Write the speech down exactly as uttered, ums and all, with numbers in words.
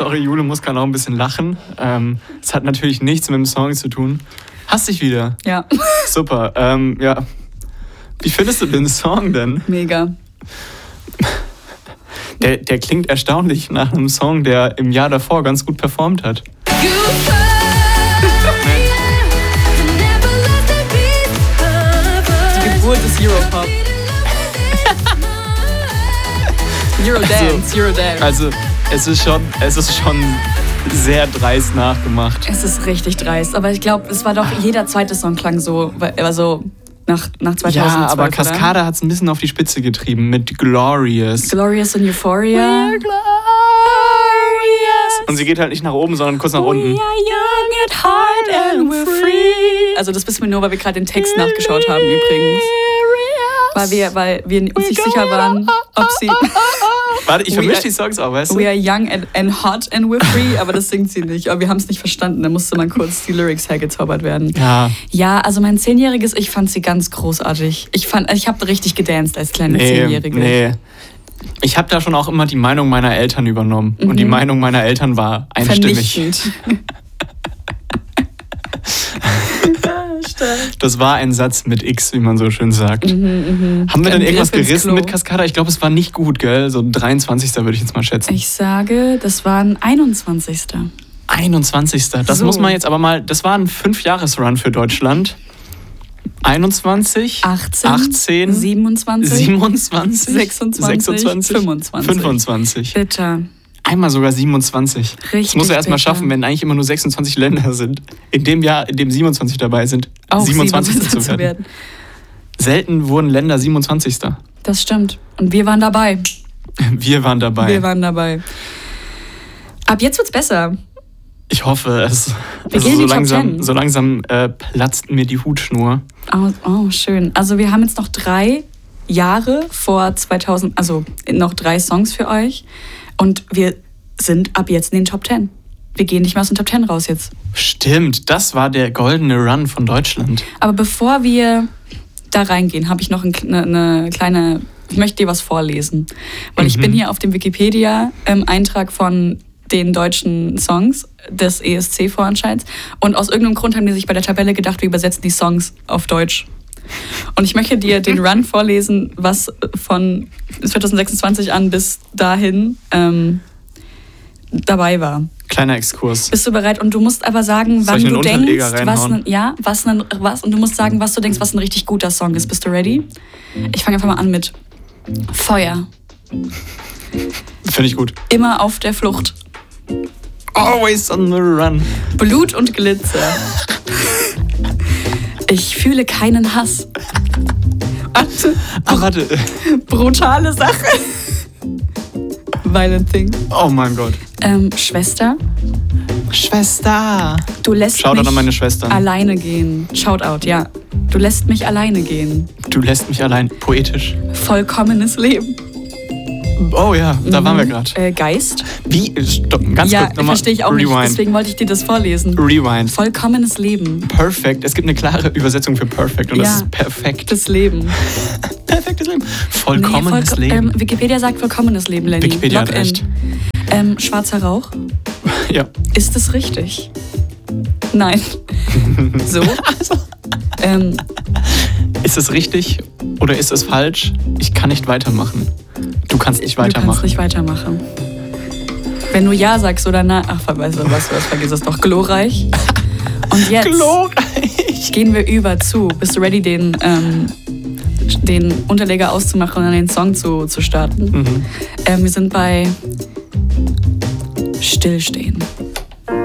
sorry, Jule muss gerade auch ein bisschen lachen. Ähm, es hat natürlich nichts mit dem Song zu tun. Hast dich wieder? Ja. Super. Ähm, ja. Wie findest du den Song denn? Mega. Der, der klingt erstaunlich nach einem Song, der im Jahr davor ganz gut performt hat. Die Geburt des Europop. Eurodance, also, Eurodance. Also, es ist schon, es ist schon sehr dreist nachgemacht. Es ist richtig dreist, aber ich glaube, es war doch, jeder zweite Song klang so, also nach, nach zweitausendzwölf. Ja, aber Cascada hat es ein bisschen auf die Spitze getrieben mit Glorious. Glorious und Euphoria. We're glorious. Und sie geht halt nicht nach oben, sondern kurz nach unten. We are young at heart and we're free. Also das wissen wir nur, weil wir gerade den Text nachgeschaut haben übrigens. Weil wir, weil wir uns nicht sicher waren, ob sie... Warte, ich vermische die Songs auch, weißt du? We are young and, and hot and we're free, aber das singt sie nicht. Aber wir haben es nicht verstanden, da musste man kurz die Lyrics hergezaubert werden. Ja. Ja, also mein zehnjähriges Ich fand sie ganz großartig. Ich fand, ich habe richtig gedanced als kleine nee, Zehnjährige. Nee. Ich habe da schon auch immer die Meinung meiner Eltern übernommen. Mhm. Und die Meinung meiner Eltern war einstimmig. Vernichtend. Das war ein Satz mit X, wie man so schön sagt. Mhm, Haben wir denn irgendwas gerissen Klo. mit Cascada? Ich glaube, es war nicht gut, gell? So dreiundzwanzigster würde ich jetzt mal schätzen. Ich sage, das waren einundzwanzigster einundzwanzigster Das so. muss man jetzt aber mal, das war ein Fünf-Jahres-Run für Deutschland. einundzwanzig, achtzehn, achtzehn, siebenundzwanzig, siebenundzwanzig, sechsundzwanzig, sechsundzwanzig, fünfundzwanzig. fünfundzwanzig. Bitte. Einmal sogar siebenundzwanzig. Richtig, das muss er erst mal bitte. schaffen, wenn eigentlich immer nur sechsundzwanzig Länder sind. In dem Jahr, in dem siebenundzwanzig dabei sind, Auch siebenundzwanzig siebenundzwanzig zu werden. Selten wurden Länder siebenundzwanzigster Das stimmt. Und wir waren dabei. Wir waren dabei. Wir waren dabei. Ab jetzt wird's besser. Ich hoffe es. Wir Also gehen in so die Top langsam, Ten. so langsam äh, platzt mir die Hutschnur. Oh, oh, schön. Also wir haben jetzt noch drei Jahre vor zweitausend, also noch drei Songs für euch. Und wir sind ab jetzt in den Top Ten. Wir gehen nicht mehr aus den Top Ten raus jetzt. Stimmt, das war der goldene Run von Deutschland. Aber bevor wir da reingehen, habe ich noch eine, eine kleine, ich möchte dir was vorlesen. Weil Mhm. ich bin hier auf dem Wikipedia-Eintrag von den deutschen Songs des E S C-Vorentscheids. Und aus irgendeinem Grund haben die sich bei der Tabelle gedacht, wir übersetzen die Songs auf Deutsch. Und ich möchte dir den Run vorlesen, was von zweitausendsechsundzwanzig an bis dahin ähm, dabei war. Kleiner Exkurs. Bist du bereit? Und du musst aber sagen, Soll wann ich einen du denkst, Unterleger was reinhauen? ein, ja, was ein, was und du musst sagen, was du denkst, was ein richtig guter Song ist. Bist du ready? Ich fange einfach mal an mit Feuer. Finde ich gut. Immer auf der Flucht. Always on the run. Blut und Glitzer. Ich fühle keinen Hass. Warte. Ah, warte. Brutale Sache. Violent Thing. Oh mein Gott. Ähm, Schwester, Schwester. du lässt Shoutout mich an meine Schwestern. alleine gehen. Shoutout, ja. Du lässt mich alleine gehen. Du lässt mich allein. Poetisch. Vollkommenes Leben. Oh ja, da Mhm. waren wir gerade. Äh, Geist. Wie? Stopp, ganz ja, kurz nochmal. verstehe ich auch Rewind. nicht. Deswegen wollte ich dir das vorlesen. Rewind. Vollkommenes Leben. Perfect. Es gibt eine klare Übersetzung für perfect und Ja. das ist perfekt. Das Leben. Perfektes Leben. Vollkommenes vollko- Leben. Ähm, Wikipedia sagt vollkommenes Leben, Lenny. Wikipedia hat Log in. recht. Ähm, schwarzer Rauch. Ja. Ist es richtig? Nein. So? Also. Ähm, Ist es richtig oder ist es falsch? Ich kann nicht weitermachen. Du kannst nicht du weitermachen. kannst nicht weitermachen. Wenn du Ja sagst oder Nein. Ach, weißt du was, was vergiss es doch. Glorreich. Und jetzt Glorreich. gehen wir über zu. Bist du ready, den, ähm, den Unterleger auszumachen und dann den Song zu, zu starten? Mhm. Ähm, wir sind bei Stillstehen.